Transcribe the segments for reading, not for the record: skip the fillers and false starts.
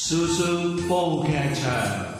蘇蘇煲劇場。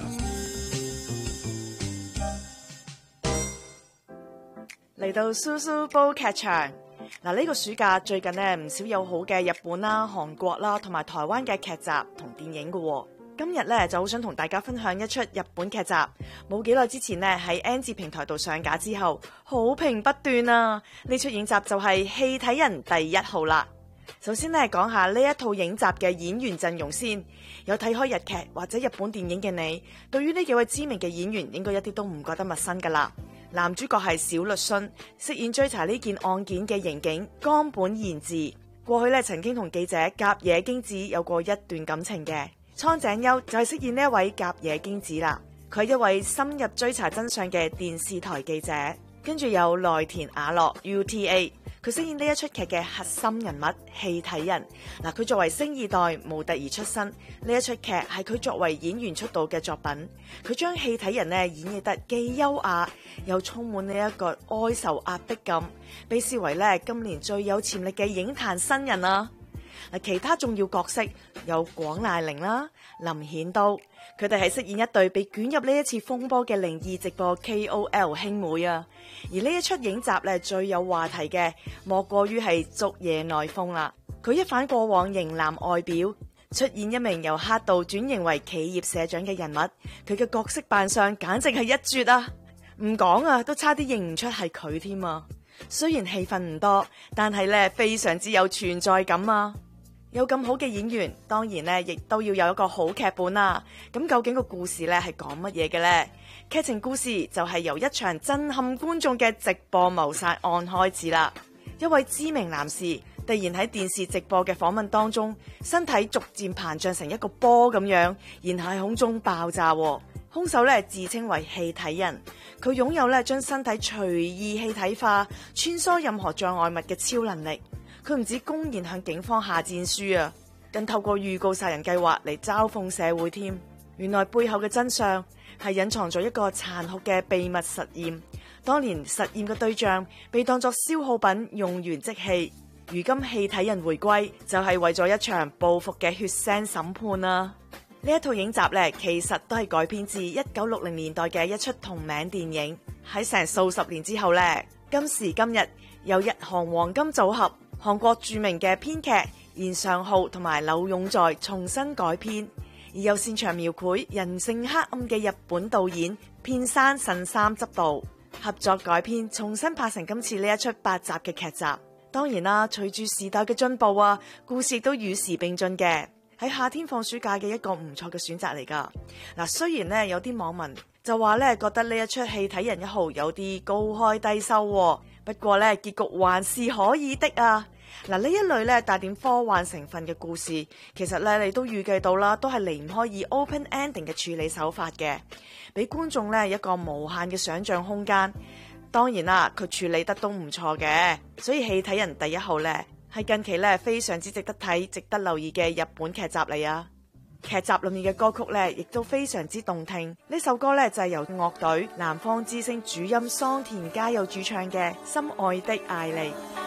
嚟到蘇蘇煲劇場嗱，呢個暑假最近呢唔少有好嘅日本啦、韓國啦同埋台灣嘅劇集同電影嘅。今日呢就好想同大家分享一出日本劇集，冇幾耐之前呢喺 N 字平台度上架之後，好評不斷啊！呢出影集就係《戲睇人》第1號啦。首先呢講下呢一套影集嘅演員陣容先。有睇開日劇或者日本電影嘅你，對於呢幾位知名嘅演員應該一啲都唔覺得陌生噶啦。男主角係小栗旬，飾演追查呢件案件嘅刑警岡本賢治。過去呢曾經同記者甲野京子有過一段感情嘅。蒼井優就係飾演呢一位甲野京子啦。佢係一位深入追查真相嘅電視台記者。跟住有內田雅樂 UTA。佢飾演呢一出劇嘅核心人物戲睇人嗱，佢作為星二代模特兒出身，呢一出劇係佢作為演員出道嘅作品。佢將戲睇人呢演繹得既優雅又充滿呢一個哀愁壓迫感，被視為呢今年最有潛力嘅影壇新人啊！嗱，其他重要角色有廣瀨鈴啦、林顯都，佢哋係飾演一對被捲入呢一次風波嘅靈異直播 KOL 兄妹啊。而呢一出影集咧最有話題嘅，莫過於係竹野內豐啦。佢一反過往型男外表，出演一名由黑道轉型為企業社長嘅人物，佢嘅角色扮相簡直係一絕啊！唔講啊，都差啲認唔出係佢添啊！雖然戲份唔多，但係咧非常之有存在感啊！有咁好嘅演員，當然咧亦都要有一個好劇本啦。咁究竟個故事咧係講乜嘢嘅呢？劇情故事就係由一場震撼觀眾嘅直播謀殺案開始啦。一位知名男士突然喺電視直播嘅訪問當中，身體逐漸膨脹成一個波咁樣，然後喺空中爆炸。兇手咧自稱為戲睇人，佢擁有咧將身體隨意氣體化、穿梭任何障礙物嘅超能力。佢唔止公然向警方下戰書啊，更透過預告殺人計劃嚟嘲諷社會添。原來背後嘅真相係隱藏咗一個殘酷嘅秘密實驗。當年實驗嘅對象被當作消耗品用完即棄，如今戲睇人回歸就係為咗一場報復嘅血腥審判啊！呢一套影集呢，其實都係改編自1960年代嘅一出同名電影。喺成數十年之後呢，今時今日由日韓黃金組合韓國著名嘅編劇彥尚浩同埋柳永在重新改編，而又擅長描繪人性黑暗嘅日本導演片山慎三執導，合作改編重新拍成今次呢一出8集嘅劇集。當然啦，隨住時代嘅進步啊，故事亦都與時並進嘅，喺夏天放暑假嘅一個唔錯嘅選擇嚟噶。嗱，雖然呢有啲網民就話呢覺得呢一出戲睇人1號有啲高開低收，不過呢結局還是可以的啊！嗱，呢一類呢帶點科幻成分嘅故事，其實呢你都預計到啦，都係離唔開以 open ending 嘅處理手法嘅，俾觀眾呢一個無限嘅想像空間。當然啦，佢處理得都唔錯嘅，所以戲睇人第1號呢係近期呢非常之值得睇、值得留意嘅日本劇集嚟啊！劇集裏面嘅歌曲呢亦都非常之動聽。呢首歌呢就係由樂隊南方之星主音桑田佳佑主唱嘅《心愛的艾莉》。